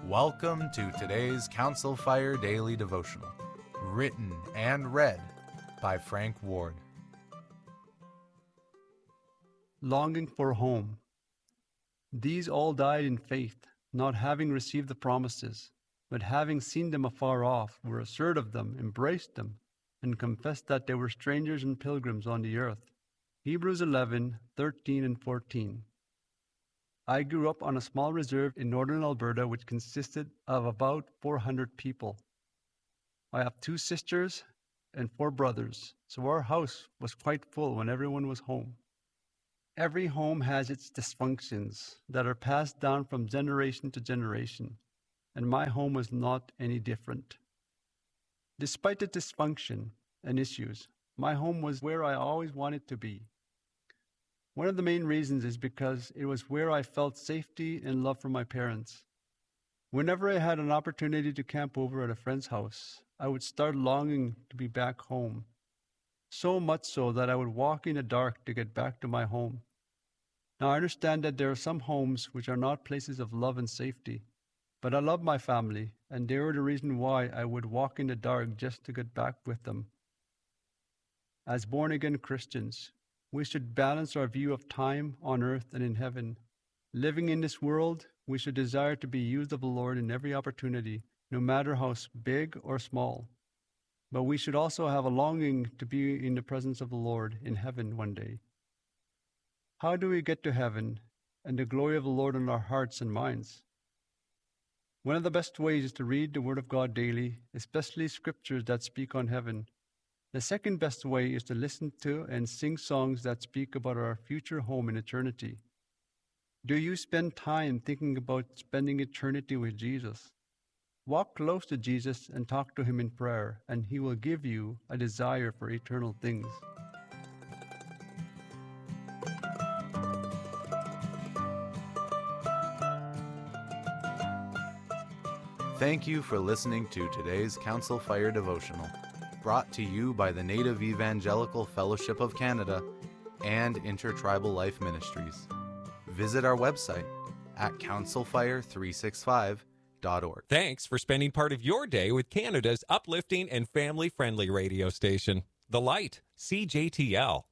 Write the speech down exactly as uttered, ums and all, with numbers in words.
Welcome to today's Council Fire Daily Devotional, written and read by Frank Ward. Longing for home. These all died in faith, not having received the promises, but having seen them afar off, were assured of them, embraced them, and confessed that they were strangers and pilgrims on the earth. Hebrews eleven, thirteen and fourteen. I grew up on a small reserve in northern Alberta which consisted of about four hundred people. I have two sisters and four brothers, so our house was quite full when everyone was home. Every home has its dysfunctions that are passed down from generation to generation, and my home was not any different. Despite the dysfunction and issues, my home was where I always wanted to be. One of the main reasons is because it was where I felt safety and love from my parents. Whenever I had an opportunity to camp over at a friend's house, I would start longing to be back home. So much so that I would walk in the dark to get back to my home. Now I understand that there are some homes which are not places of love and safety, but I love my family, and they were the reason why I would walk in the dark just to get back with them. As born-again Christians, we should balance our view of time on earth and in heaven. Living in this world, we should desire to be used of the Lord in every opportunity, no matter how big or small. But we should also have a longing to be in the presence of the Lord in heaven one day. How do we get to heaven and the glory of the Lord in our hearts and minds? One of the best ways is to read the Word of God daily, especially scriptures that speak on heaven. The second best way is to listen to and sing songs that speak about our future home in eternity. Do you spend time thinking about spending eternity with Jesus? Walk close to Jesus and talk to Him in prayer, and He will give you a desire for eternal things. Thank you for listening to today's Council Fire Devotional, brought to you by the Native Evangelical Fellowship of Canada and Intertribal Life Ministries. Visit our website at council fire three sixty-five dot org. Thanks for spending part of your day with Canada's uplifting and family-friendly radio station, The Light, C J T L.